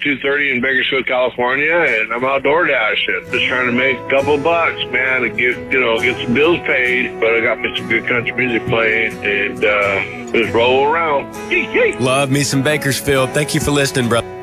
2:30 in Bakersfield, California, and I'm outdoor dashing, just trying to make a couple bucks, man, and get some bills paid. But I got me some good country music playing, and just roll around. Love me some Bakersfield. Thank you for listening, brother.